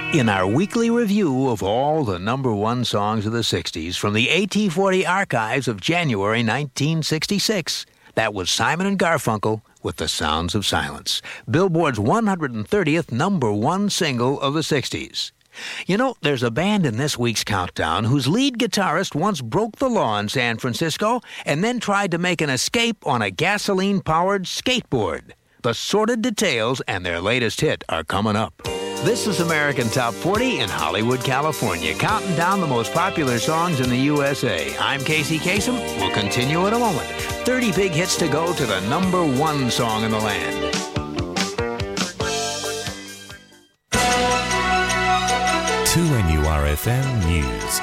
In our weekly review of all the number one songs of the 60s from the AT40 archives of January 1966, that was Simon & Garfunkel with The Sounds of Silence, Billboard's 130th number one single of the 60s. You know, there's a band in this week's countdown whose lead guitarist once broke the law in San Francisco and then tried to make an escape on a gasoline-powered skateboard. The sordid details and their latest hit are coming up. This is American Top 40 in Hollywood, California, counting down the most popular songs in the USA. I'm Casey Kasem. We'll continue in a moment. 30 big hits to go to the number one song in the land. NURFM News.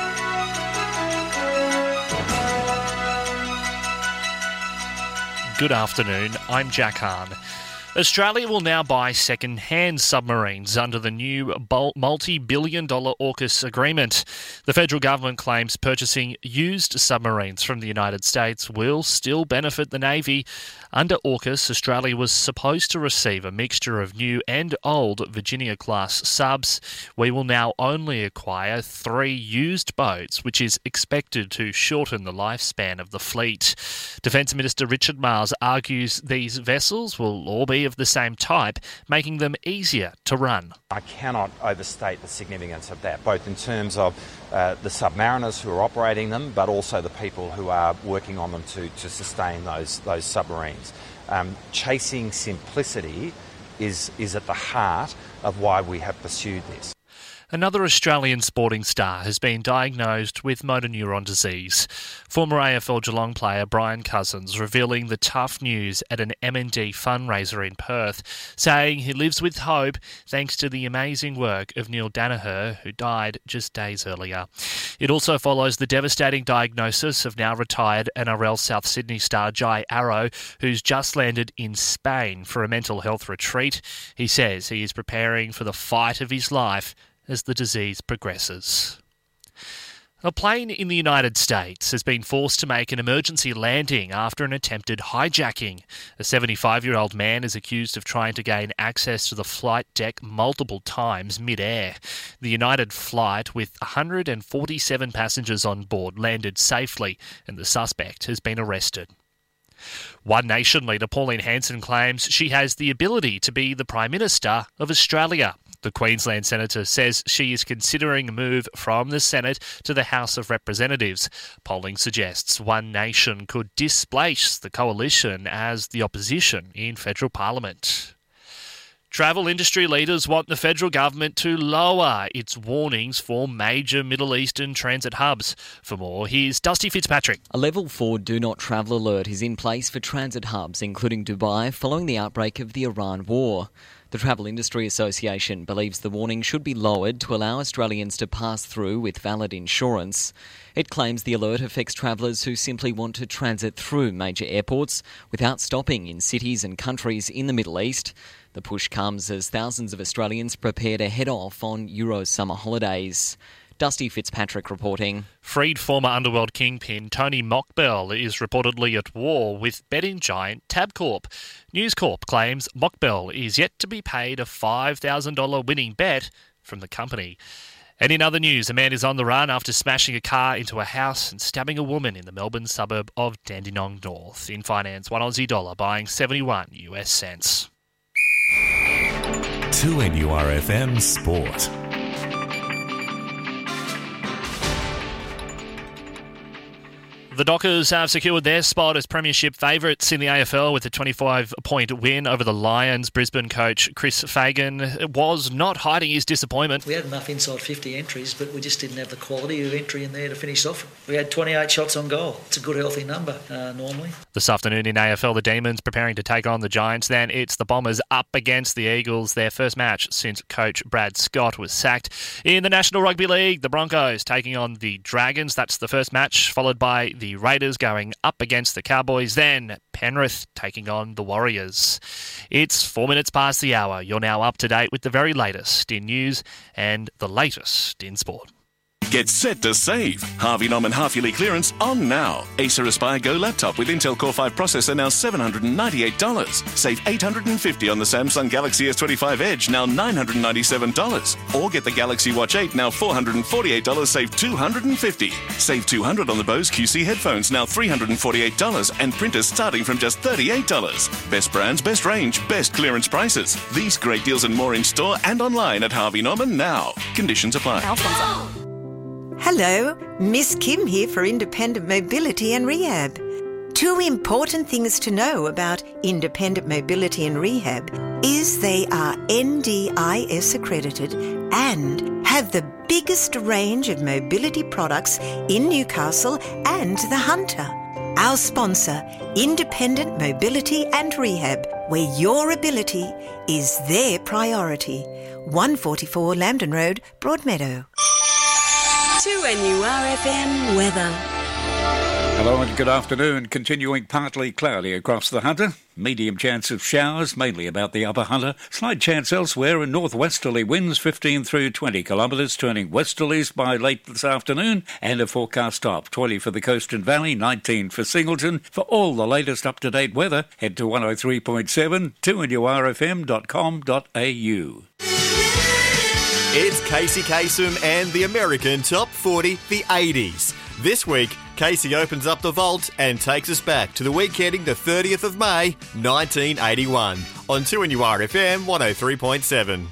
Good afternoon, I'm Jack Hahn. Australia will now buy second-hand submarines under the new multi-billion-dollar AUKUS agreement. The federal government claims purchasing used submarines from the United States will still benefit the Navy. Under AUKUS, Australia was supposed to receive a mixture of new and old Virginia-class subs. We will now only acquire 3 used boats, which is expected to shorten the lifespan of the fleet. Defence Minister Richard Marles argues these vessels will all be of the same type, making them easier to run. I cannot overstate the significance of that, both in terms of the submariners who are operating them, but also the people who are working on them to sustain those submarines. Chasing simplicity is at the heart of why we have pursued this. Another Australian sporting star has been diagnosed with motor neuron disease. Former AFL Geelong player Brian Cousins revealing the tough news at an M&D fundraiser in Perth, saying he lives with hope thanks to the amazing work of Neil Danaher, who died just days earlier. It also follows the devastating diagnosis of now retired NRL South Sydney star Jai Arrow, who's just landed in Spain for a mental health retreat. He says he is preparing for the fight of his life as the disease progresses. A plane in the United States has been forced to make an emergency landing after an attempted hijacking. A 75-year-old man is accused of trying to gain access to the flight deck multiple times mid-air. The United flight, with 147 passengers on board, landed safely, and the suspect has been arrested. One Nation leader Pauline Hanson claims she has the ability to be the Prime Minister of Australia. The Queensland Senator says she is considering a move from the Senate to the House of Representatives. Polling suggests One Nation could displace the coalition as the opposition in federal parliament. Travel industry leaders want the federal government to lower its warnings for major Middle Eastern transit hubs. For more, here's Dusty Fitzpatrick. A Level 4 Do Not Travel alert is in place for transit hubs, including Dubai, following the outbreak of the Iran war. The Travel Industry Association believes the warning should be lowered to allow Australians to pass through with valid insurance. It claims the alert affects travellers who simply want to transit through major airports without stopping in cities and countries in the Middle East. The push comes as thousands of Australians prepare to head off on Euro summer holidays. Dusty Fitzpatrick reporting. Freed former underworld kingpin Tony Mockbell is reportedly at war with betting giant Tabcorp. News Corp claims Mockbell is yet to be paid a $5,000 winning bet from the company. And in other news, a man is on the run after smashing a car into a house and stabbing a woman in the Melbourne suburb of Dandenong North. In finance, $1 Aussie buying 71 US cents. 2NURFM Sport. The Dockers have secured their spot as premiership favourites in the AFL with a 25-point win over the Lions. Brisbane coach Chris Fagan was not hiding his disappointment. We had enough inside 50 entries, but we just didn't have the quality of entry in there to finish off. We had 28 shots on goal. It's a good, healthy number, normally. This afternoon in AFL, the Demons preparing to take on the Giants. Then it's the Bombers up against the Eagles, their first match since coach Brad Scott was sacked. In the National Rugby League, the Broncos taking on the Dragons. That's the first match, followed by the Raiders going up against the Cowboys, then Penrith taking on the Warriors. It's 4 minutes past the hour. You're now up to date with the very latest in news and the latest in sport. Get set to save. Harvey Norman half-yearly clearance on now. Acer Aspire Go laptop with Intel Core 5 processor now $798. Save $850 on the Samsung Galaxy S25 Edge, now $997. Or get the Galaxy Watch 8, now $448, save $250. Save $200 on the Bose QC headphones, now $348, and printers starting from just $38. Best brands, best range, best clearance prices. These great deals and more in store and online at Harvey Norman now. Conditions apply. Hello, Miss Kim here for Independent Mobility and Rehab. Two important things to know about Independent Mobility and Rehab is they are NDIS accredited and have the biggest range of mobility products in Newcastle and the Hunter. Our sponsor, Independent Mobility and Rehab, where your ability is their priority. 144 Lambton Road, Broadmeadow. 2NURFM weather. Hello and good afternoon. Continuing partly cloudy across the Hunter. Medium chance of showers, mainly about the upper Hunter. Slight chance elsewhere, and northwesterly winds 15 through 20 kilometres, turning westerlies by late this afternoon. And a forecast top, 20 for the Coast and Valley, 19 for Singleton. For all the latest up-to-date weather, head to 103.7, 2NURFM.com.au. It's Casey Kasem and the American Top 40, the 80s. This week, Casey opens up the vault and takes us back to the week ending the 30th of May, 1981, on 2NURFM 103.7.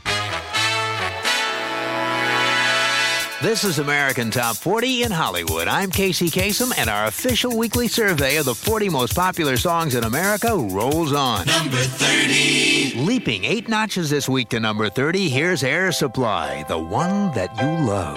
This is American Top 40 in Hollywood. I'm Casey Kasem, and our official weekly survey of the 40 most popular songs in America rolls on. Number 30. Leaping 8 notches this week to number 30, here's Air Supply, the one that you love.